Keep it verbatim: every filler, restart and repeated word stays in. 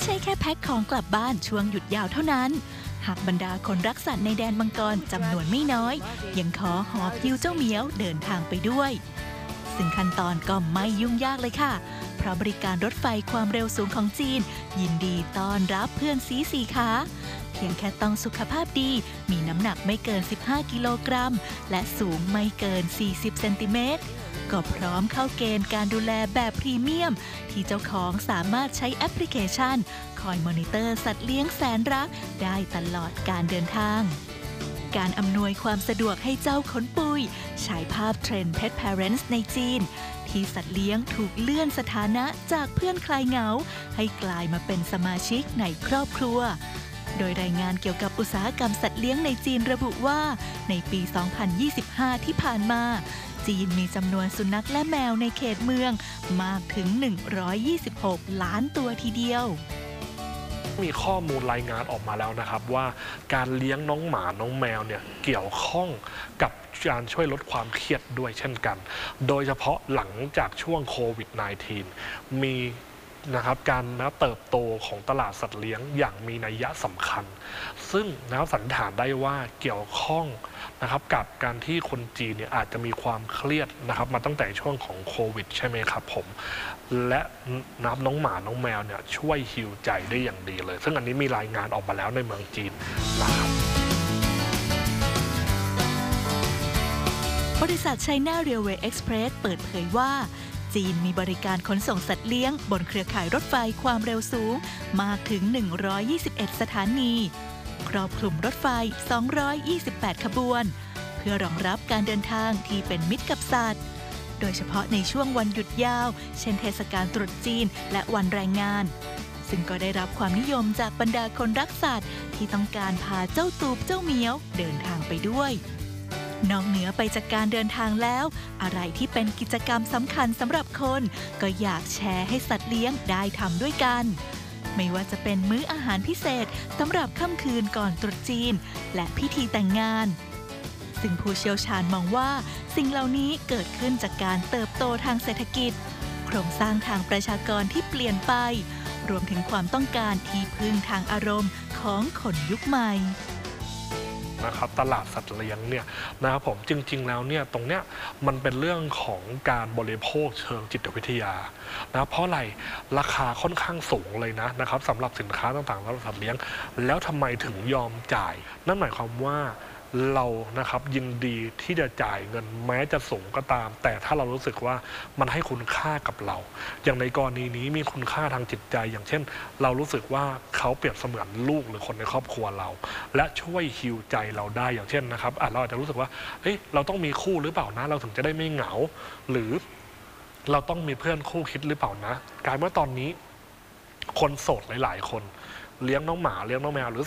ใช่แค่แพ็คของกลับบ้านช่วงหยุดยาวเท่านั้นหากบรรดาคนรักสัตว์ในแดนมังกรจำนวนไม่น้อยยังขอหอบฮิวเจ้าเหมียวเดินทางไปด้วยซึ่งขั้นตอนก็ไม่ยุ่งยากเลยค่ะเพราะบริการรถไฟความเร็วสูงของจีนยินดีต้อนรับเพื่อนสีสีขาเพียงแค่ต้องสุขภาพดีมีน้ำหนักไม่เกินสิบห้ากิโลกรัมและสูงไม่เกินสี่สิบเซนติเมตรก็พร้อมเข้าเกณฑ์การดูแลแบบพรีเมียมที่เจ้าของสามารถใช้แอปพลิเคชันคอยมอนิเตอร์สัตว์เลี้ยงแสนรักได้ตลอดการเดินทางการอำนวยความสะดวกให้เจ้าขนปุยฉายภาพเทรนด์ Pet Parents ในจีนที่สัตว์เลี้ยงถูกเลื่อนสถานะจากเพื่อนคลายเหงาให้กลายมาเป็นสมาชิกในครอบครัวโดยรายงานเกี่ยวกับอุตสาหกรรมสัตว์เลี้ยงในจีนระบุว่าในปี สองพันยี่สิบห้า ที่ผ่านมาจีนมีจำนวนสุนัขและแมวในเขตเมืองมากถึงหนึ่งร้อยยี่สิบหกล้านตัวทีเดียวมีข้อมูลรายงานออกมาแล้วนะครับว่าการเลี้ยงน้องหมาน้องแมวเนี่ยเกี่ยวข้องกับการช่วยลดความเครียดด้วยเช่นกันโดยเฉพาะหลังจากช่วงโควิด สิบเก้า มีนะครับการนะเติบโตของตลาดสัตว์เลี้ยงอย่างมีนัยยะสำคัญซึ่งนะครับสันนิษฐานได้ว่าเกี่ยวข้องนะครับกับการที่คนจีนเนี่ยอาจจะมีความเครียดนะครับมาตั้งแต่ช่วงของโควิดใช่ไหมครับผมและนับน้องหมาน้องแมวเนี่ยช่วยฮีลใจได้อย่างดีเลยซึ่งอันนี้มีรายงานออกมาแล้วในเมืองจีนนะครับบริษัท China Railway Express เปิดเผยว่าจีนมีบริการขนส่งสัตว์เลี้ยงบนเครือข่ายรถไฟความเร็วสูงมากถึงหนึ่งร้อยยี่สิบเอ็ดสถานีครอบคลุมรถไฟสองร้อยยี่สิบแปดขบวนเพื่อรองรับการเดินทางที่เป็นมิตรกับสัตว์โดยเฉพาะในช่วงวันหยุดยาวเช่นเทศกาลตรุษจีนและวันแรงงานซึ่งก็ได้รับความนิยมจากบรรดาคนรักสัตว์ที่ต้องการพาเจ้าตูบเจ้าเหมียวเดินทางไปด้วยนอกเหนือไปจากการเดินทางแล้วอะไรที่เป็นกิจกรรมสำคัญสำหรับคนก็อยากแชร์ให้สัตว์เลี้ยงได้ทำด้วยกันไม่ว่าจะเป็นมื้ออาหารพิเศษสำหรับค่ำคืนก่อนตรุษจีนและพิธีแต่งงานซึ่งผู้เชี่ยวชาญมองว่าสิ่งเหล่านี้เกิดขึ้นจากการเติบโตทางเศรษฐกิจโครงสร้างทางประชากรที่เปลี่ยนไปรวมถึงความต้องการที่พึ่งทางอารมณ์ของคนยุคใหม่นะครับตลาดสัตว์เลี้ยงเนี่ยนะครับผมจริงๆแล้วเนี่ยตรงเนี้ยมันเป็นเรื่องของการบริโภคเชิงจิตวิทยานะเพราะอะไรราคาค่อนข้างสูงเลยนะนะครับสำหรับสินค้าต่างๆสำหรับสัตว์เลี้ยงแล้วทำไมถึงยอมจ่ายนั่นหมายความว่าเรานะครับยินดีที่จะจ่ายเงินแม้จะสูงก็ตามแต่ถ้าเรารู้สึกว่ามันให้คุณค่ากับเราอย่างในกรณีนี้มีคุณค่าทางจิตใจอย่างเช่นเรารู้สึกว่าเขาเปรียบเสมือนลูกหรือคนในครอบครัวเราและช่วยฮีลใจเราได้อย่างเช่นนะครับอ่ะเราอาจจะรู้สึกว่าเฮ้ยเราต้องมีคู่หรือเปล่านะเราถึงจะได้ไม่เหงาหรือเราต้องมีเพื่อนคู่คิดหรือเปล่านะกลายว่าตอนนี้คนโสดหลายๆคนเลี้ยงน้องหมาเลี้ยงน้องแมวหรือ